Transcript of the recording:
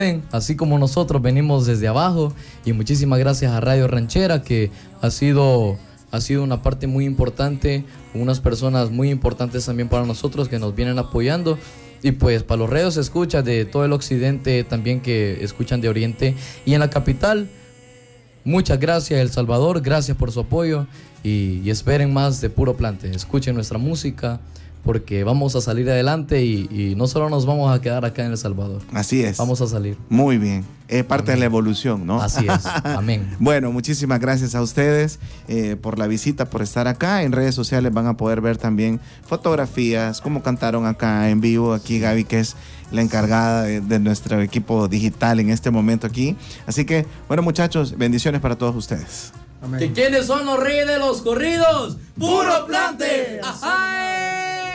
así como nosotros venimos desde abajo, y muchísimas gracias a Radio Ranchera, que ha sido una parte muy importante, unas personas muy importantes también para nosotros que nos vienen apoyando. Y pues para los radios escuchas de todo el occidente también que escuchan de oriente y en la capital, muchas gracias El Salvador, gracias por su apoyo y esperen más de Puro Plante, escuchen nuestra música porque vamos a salir adelante y no solo nos vamos a quedar acá en El Salvador. Así es. Vamos a salir. Muy bien. Es parte de la evolución, ¿no? Así es. Amén. Bueno, muchísimas gracias a ustedes por la visita, por estar acá. En redes sociales van a poder ver también fotografías, cómo cantaron acá en vivo. Aquí Gaby, que es la encargada de nuestro equipo digital en este momento aquí. Así que, bueno, muchachos, bendiciones para todos ustedes. Amén. ¿Quiénes son los reyes de los corridos? ¡Puro Plante! ¡Ajá!